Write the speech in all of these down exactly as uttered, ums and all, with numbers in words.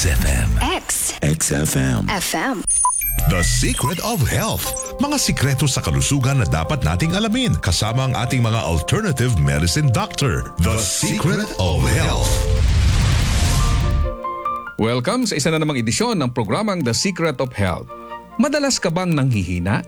X F M. X. X F M. F M. The Secret of Health. Mga sikreto sa kalusugan na dapat nating alamin kasama ang ating mga alternative medicine doctor. The Secret of Health. Welcome sa isa na namang edisyon ng programang The Secret of Health. Madalas ka bang nanghihina?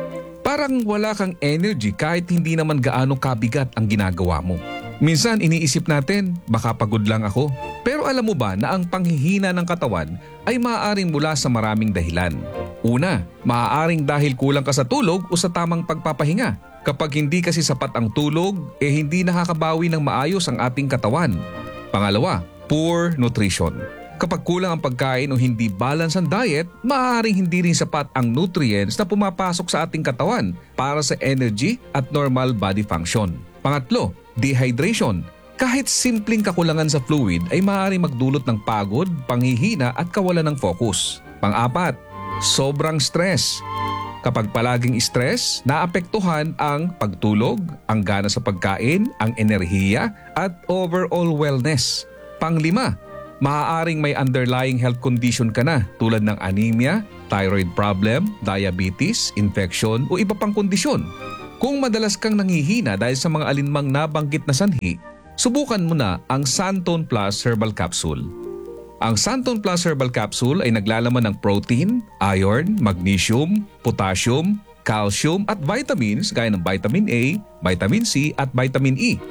Parang wala kang energy kahit hindi naman gaano kabigat ang ginagawa mo. Minsan iniisip natin, baka pagod lang ako. Pero alam mo ba na ang panghihina ng katawan ay maaaring mula sa maraming dahilan. Una, maaaring dahil kulang ka sa tulog o sa tamang pagpapahinga. Kapag hindi kasi sapat ang tulog, eh hindi nakakabawi ng maayos ang ating katawan. Pangalawa, poor nutrition. Kapag kulang ang pagkain o hindi balance ang diet, maaaring hindi rin sapat ang nutrients na pumapasok sa ating katawan para sa energy at normal body function. Pangatlo, dehydration. Kahit simpleng kakulangan sa fluid ay maaaring magdulot ng pagod, panghihina at kawalan ng focus. Pang-apat, sobrang stress. Kapag palaging stress, naapektuhan ang pagtulog, ang gana sa pagkain, ang enerhiya at overall wellness. Pang-lima, maaaring may underlying health condition ka na tulad ng anemia, thyroid problem, diabetes, infection o iba pang kondisyon. Kung madalas kang nanghihina dahil sa mga alinmang nabanggit na sanhi, subukan mo na ang Santon Plus Herbal Capsule. Ang Santon Plus Herbal Capsule ay naglalaman ng protein, iron, magnesium, potassium, calcium at vitamins gaya ng vitamin A, vitamin C at vitamin E.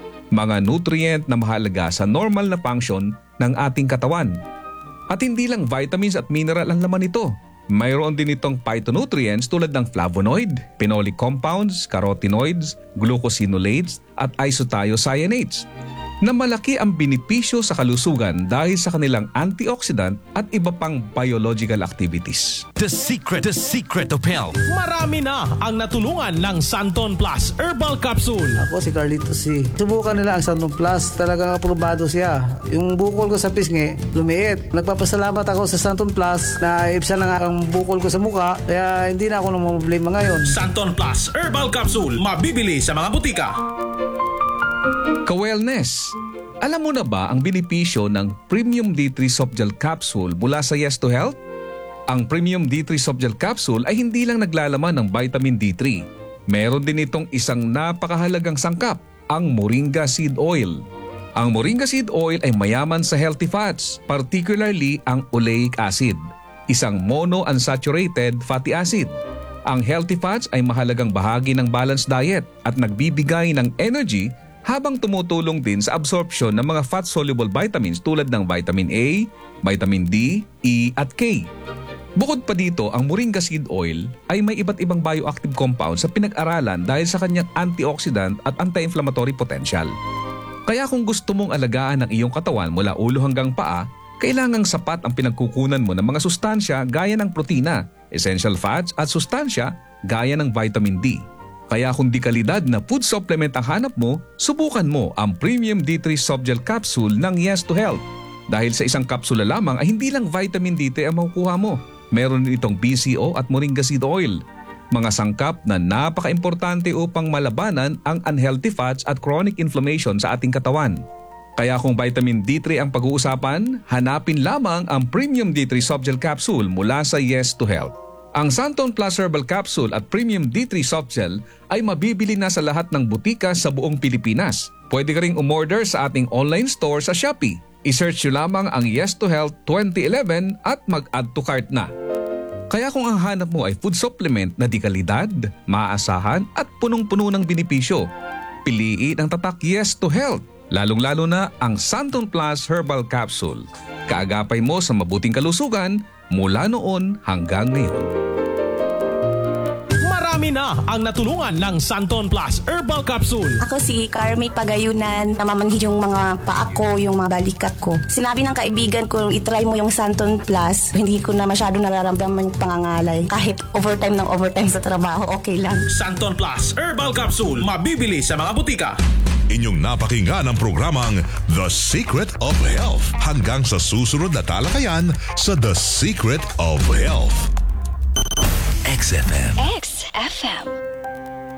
Mga nutrient na mahalaga sa normal na function ng ating katawan. At hindi lang vitamins at mineral ang laman nito. Mayroon din itong phytonutrients tulad ng flavonoid, phenolic compounds, carotenoids, glucosinolates at isothiocyanates na malaki ang benepisyo sa kalusugan dahil sa kanilang antioxidant at iba pang biological activities. The Secret, The Secret of Health. Marami na ang natulungan ng Santon Plus Herbal Capsule. Ako si Carlito C. Subukan nila ang Santon Plus. Talagang aprobado siya. Yung bukol ko sa pisngi, lumiit. Nagpapasalamat ako sa Santon Plus na ibsa na nga ang bukol ko sa mukha. Kaya hindi na ako namumblema ngayon. Santon Plus Herbal Capsule. Mabibili sa mga butika. Ka-wellness. Alam mo na ba ang benepisyo ng Premium D three Soft Gel Capsule mula sa Yes to Health? Ang Premium D three Soft Gel Capsule ay hindi lang naglalaman ng vitamin D three. Meron din itong isang napakahalagang sangkap, ang Moringa Seed Oil. Ang Moringa Seed Oil ay mayaman sa healthy fats, particularly ang oleic acid, isang monounsaturated fatty acid. Ang healthy fats ay mahalagang bahagi ng balanced diet at nagbibigay ng energy habang tumutulong din sa absorption ng mga fat-soluble vitamins tulad ng vitamin A, vitamin D, E at K. Bukod pa dito, ang Moringa Seed Oil ay may iba't ibang bioactive compounds sa pinag-aralan dahil sa kanyang antioxidant at anti-inflammatory potential. Kaya kung gusto mong alagaan ang iyong katawan mula ulo hanggang paa, kailangang sapat ang pinagkukunan mo ng mga sustansya gaya ng protina, essential fats at sustansya gaya ng vitamin D. Kaya kung di kalidad na food supplement ang hanap mo, subukan mo ang Premium D three Soft Gel Capsule ng Yes to Health. Dahil sa isang kapsula lamang ay hindi lang vitamin D three ang makukuha mo. Meron din itong B C O at Moringa Seed Oil. Mga sangkap na napaka-importante upang malabanan ang unhealthy fats at chronic inflammation sa ating katawan. Kaya kung vitamin D three ang pag-uusapan, hanapin lamang ang Premium D three Soft Gel Capsule mula sa Yes to Health. Ang Santon Plus Herbal Capsule at Premium D three Soft Gel ay mabibili na sa lahat ng butika sa buong Pilipinas. Pwede ka ring umorder sa ating online store sa Shopee. I-search nyo lamang ang Yes to Health twenty eleven at mag-add to cart na. Kaya kung ang hanap mo ay food supplement na di kalidad, maaasahan at punong-puno ng benepisyo, piliin ang tatak Yes to Health. Lalong-lalo na ang Santon Plus Herbal Capsule. Kaagapay mo sa mabuting kalusugan mula noon hanggang ngayon. Marami na ang natulungan ng Santon Plus Herbal Capsule. Ako si Carmi Pagayunan, namamanhid yung mga paa ko, yung mga balikat ko. Sinabi ng kaibigan ko, itry mo yung Santon Plus. Hindi ko na masyado nararamdaman yung pangangalay. Kahit overtime ng overtime sa trabaho, okay lang. Santon Plus Herbal Capsule, mabibili sa mga butika. Inyong napakinggan ang programang The Secret of Health. Hanggang sa susunod na talakayan sa The Secret of Health. X F M. X F M.